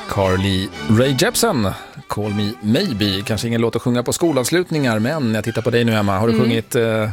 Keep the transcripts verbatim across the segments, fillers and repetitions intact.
Carly Rae Jepsen, Call Me Maybe. Kanske ingen låt att sjunga på skolavslutningar, men jag tittar på dig nu, Emma. Har du mm. sjungit... Eh... Ja,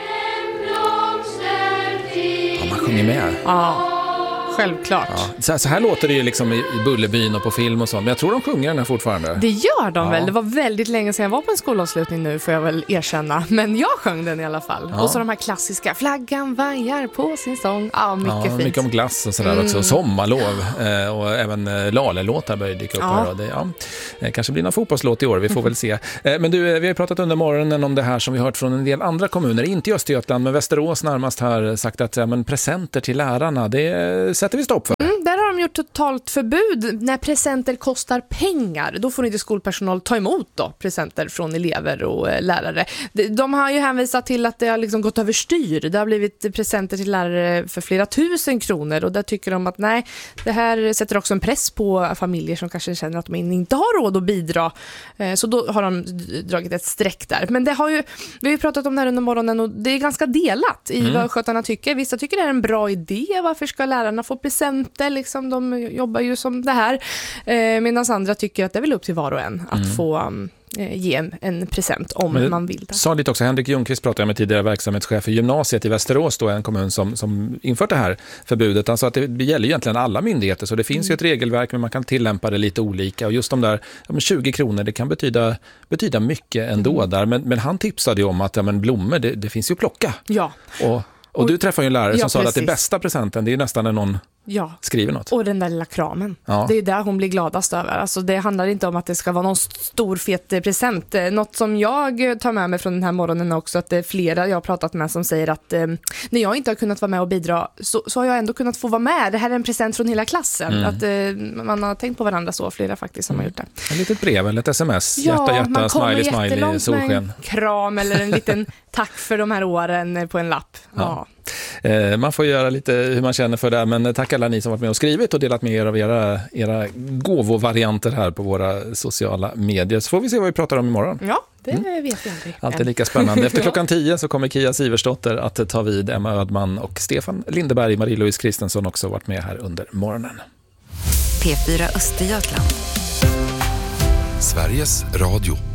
man sjunger med. Ja. Självklart. Ja. Så, så här låter det ju liksom i, i Bullerbyn och på film och sånt. Men jag tror de sjunger den här fortfarande. Det gör de ja. väl. Det var väldigt länge sedan jag var på en skolavslutning nu, får jag väl erkänna. Men jag sjöng den i alla fall. Ja. Och så de här klassiska flaggan vajar på sin sång. Ja, mycket ja, fint. Mycket om glass och sådär mm. också. Sommarlov. Eh, och även eh, Lale-låtar börjar dyka upp ja. här. Och det, ja, eh, kanske blir någon fotbollslåt i år. Vi får väl se. Eh, men du, vi har pratat under morgonen om det här som vi hört från en del andra kommuner. Inte i Östergötland, men Västerås närmast har sagt att ja, men presenter till lärarna, det sätter vi stopp för. Mm, där har de gjort totalt förbud när presenter kostar pengar. Då får inte skolpersonal ta emot då presenter från elever och eh, lärare. De, de har ju hänvisat till att det har liksom gått överstyr. Det har blivit presenter till lärare för flera tusen kronor och där tycker de att nej, det här sätter också en press på familjer som kanske känner att de inte har råd att bidra. Eh, så då har de dragit ett streck där. Men det har ju, vi har ju pratat om det här under morgonen och det är ganska delat i mm. vad skötarna tycker. Vissa tycker det är en bra idé. Varför ska lärarna få presenter? Liksom, de jobbar ju som det här. Eh, medan andra tycker att det är väl upp till var och en att mm. få um, ge en, en present om men man vill det. Sa lite också, Henrik Ljungqvist pratade med tidigare verksamhetschef för gymnasiet i Västerås, då en kommun som, som infört det här förbudet. Han sa att det gäller egentligen alla myndigheter, så det finns mm. ju ett regelverk men man kan tillämpa det lite olika och just de där ja, men tjugo kronor, det kan betyda, betyda mycket ändå mm. där. Men, men han tipsade ju om att ja, men blommor, det, det finns ju att plocka. Ja. Och Och, och du träffar ju en lärare som ja, sa att det bästa presenten, det är nästan när någon ja. skriver något. Och den där lilla kramen. Ja. Det är där hon blir gladast över. Alltså det handlar inte om att det ska vara någon stor fet present. Något som jag tar med mig från den här morgonen också, att det är flera jag har pratat med som säger att eh, när jag inte har kunnat vara med och bidra så, så har jag ändå kunnat få vara med. Det här är en present från hela klassen. Mm. Att eh, man har tänkt på varandra så, flera faktiskt som mm. har gjort det. En litet brev eller ett sms. Ja, hjärta, hjärta, smiley, smiley, solsken. En kram eller en liten tack för de här åren på en lapp. Ja. Ja. Eh, man får göra lite hur man känner för det, men tack alla ni som varit med och skrivit och delat med er av era, era gåvovarianter här på våra sociala medier. Så får vi se vad vi pratar om imorgon. Ja, det mm. vet jag inte. Allt är lika spännande. Efter klockan tio så kommer Kia Siversdotter att ta vid. Emma Ödman och Stefan Lindeberg, Marie-Louise Kristensson också varit med här under morgonen. P fyra Östergötland. Sveriges Radio.